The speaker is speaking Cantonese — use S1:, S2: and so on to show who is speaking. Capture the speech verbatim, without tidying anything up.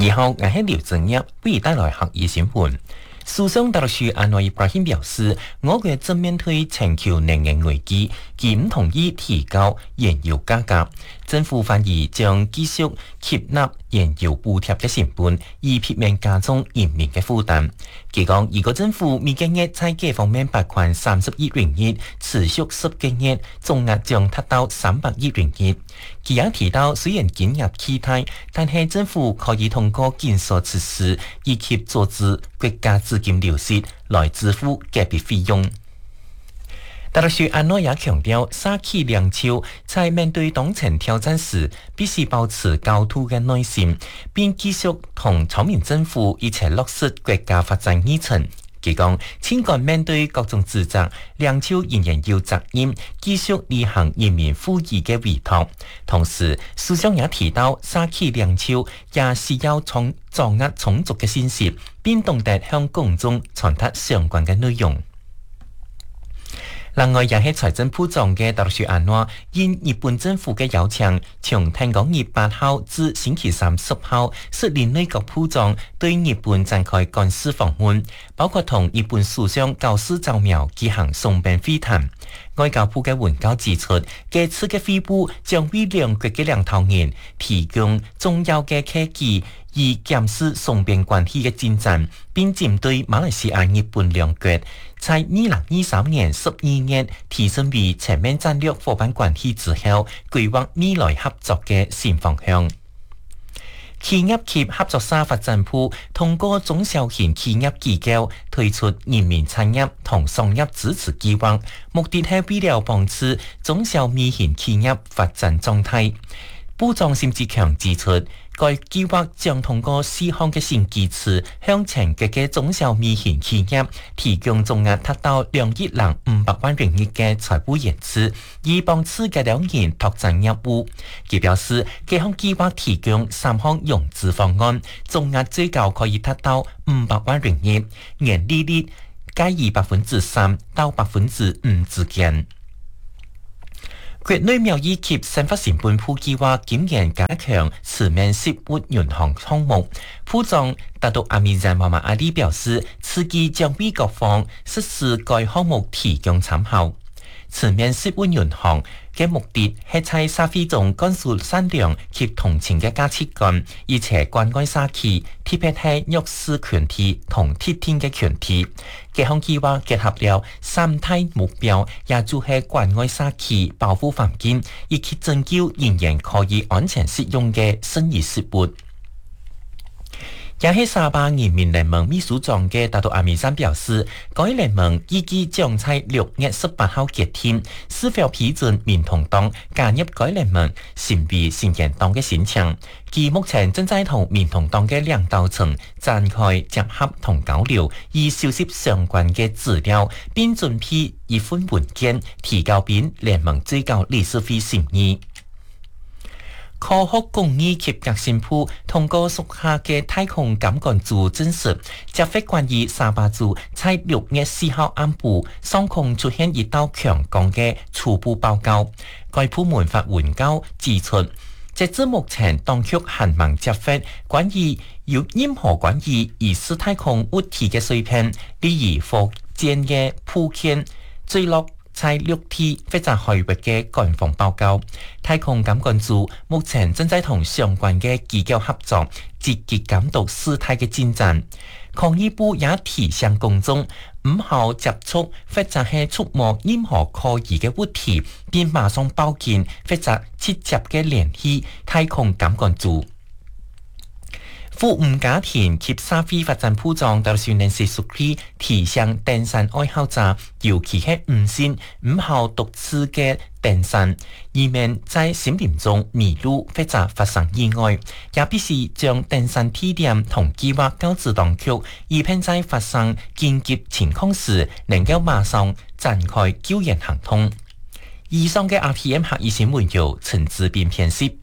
S1: 以後我喺廖正一為帶來客語新聞。蘇商大律師安內伊布拉欣表示，我國正面對全球能源危機，佢唔同意提高燃油價格，政府反而將繼續吸納燃油補貼嘅成本，以避免加重人民嘅負擔。佢講，如果政府每個月在這方面撥款三十億元億，持續十個月，總額將達到三百億元億。佢也提到，雖然減壓期待，但係政府可以通過建設設施以及阻止國家資金流失來支付個別費用。大律師安諾也強調，沙期兩朝在面對當前挑戰時，必須保持高度嘅耐心，並繼續同草民政府一齊落實國家發展議程。佢講，儘管面對各種指責，兩朝仍然要責任繼續履行人民賦予嘅委託。同時，蘇商也提到，沙期兩朝也需要從掌握充足嘅信息，並懂得向公眾傳達相關嘅內容。另外，也係財政部長嘅大律師安諾，應日本政府嘅邀請，從聽講月八號至星期三十號，率領內閣部長對日本展開幹事訪問，包括同日本首相高市早苗舉行雙邊會談。外交部嘅文稿指出，這次嘅會晤將為兩國嘅領導人提供重要嘅契機，以檢視雙邊關係嘅進展，並針對馬來西亞、日本兩國在二零二三年十二月提升為全面戰略夥伴關係之後，規劃未來合作嘅新方向。企業及合作社發展部通過中小型企業機構推出人民產業同商業支持計劃，目的係為了幫助中小微型企業發展狀態。部長沈志強指出，該計劃將通過四項嘅新機制，向全國嘅中小微型企業提供總額達到兩億零五百萬元嘅財務援助，以幫助嘅兩人拓展業務。佢表示，該項計劃提供三項融資方案，總額最高可以達到五百萬元，年利率介於百分之三到百分之五之間。國內貿易及生活成本部計劃今年加強全面實物銀行項目，部長達到阿米贊媽媽阿里表示，此舉將為各方實施該項目提供參考。全面實物銀行嘅目的係在社會中灌輸善良及同情嘅價值觀，而且關愛社區，特別係弱勢群體同特定嘅群體。這項計劃結合了三大目標，也就係關愛社區、保護環境，以及拯救仍然可以安全使用嘅生意事物。也係沙巴人民聯盟秘書長嘅達到阿米山表示，該聯盟預計將在六月十八號決定是否批准民同黨加入該聯盟，成為新建黨嘅申請。佢目前正在同民同黨嘅領導層展開結合同交流，以收集相關嘅資料，並準備一份文件提交俾聯盟最高理事會審議。科學工藝及革新部通過屬下嘅太空感官組證實，接獲關於沙巴組在六月四號暗部上空出現一道強光嘅初步報告。該部門發文稿指出，截至目前當局還未接獲關於有任何關於疑似太空物體嘅碎片，例如火箭嘅鋪件墜落在陸地或者海域嘅官方報告。太空感官組目前正在同相關嘅機構合作，積極監督事態嘅進展。抗議部也提醒公眾唔好接觸或者係觸摸任何可疑嘅物體，並馬上報警或者直接嘅聯繫太空感官組。富裕家庭及社會發展部長到訓練時屬於提醒登山愛好者，尤其係唔先唔好獨自嘅登山，以免在森林中迷路或者發生意外。也必須將登山地點同計劃告知當局，以便在發生緊急情況時能夠馬上展開救援行動。以上嘅 R T M 客語新聞由陳志斌編輯。